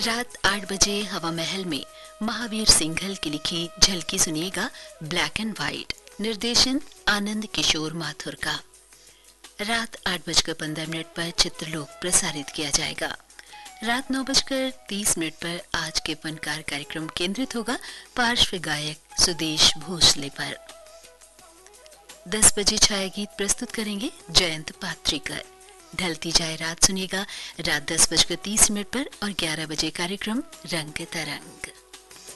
रात 8 बजे हवा महल में महावीर सिंघल की लिखी झलकी सुनिएगा ब्लैक एंड व्हाइट, निर्देशन आनंद किशोर माथुर का। रात 8:15 पर चित्रलोक प्रसारित किया जाएगा। रात 9:30 पर आज के फनकार कार्यक्रम केंद्रित होगा पार्श्व गायक सुदेश भोसले पर। 10 बजे छाया गीत प्रस्तुत करेंगे जयंत पात्रीकर। ढलती जाए रात सुनिएगा रात 10:30 पर और 11 बजे कार्यक्रम रंग तरंग।